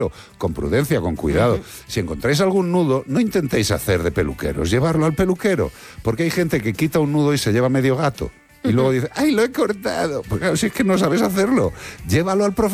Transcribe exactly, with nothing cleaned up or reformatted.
con prudencia, con cuidado. Uh-huh. Si encontráis algún nudo, no intentéis hacer de peluqueros, llevarlo al peluquero, porque hay gente que quita un nudo y se lleva medio gato. Y luego dice, ¡ay, lo he cortado! Pues claro, si es que no sabes hacerlo, llévalo al profesional.